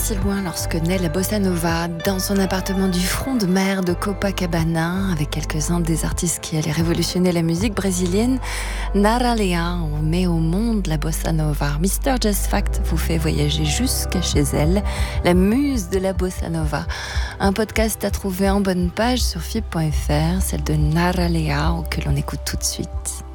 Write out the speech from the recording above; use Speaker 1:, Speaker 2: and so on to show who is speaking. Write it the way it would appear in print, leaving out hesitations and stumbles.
Speaker 1: si loin lorsque naît la bossa nova dans son appartement du front de mer de Copacabana avec quelques-uns des artistes qui allaient révolutionner la musique brésilienne. Nara Leão met au monde la bossa nova. Mr. Jazz Fact vous fait voyager jusqu'à chez elle, la muse de la bossa nova. Un podcast à trouver en bonne page sur fib.fr, celle de Nara Leão que l'on écoute tout de suite.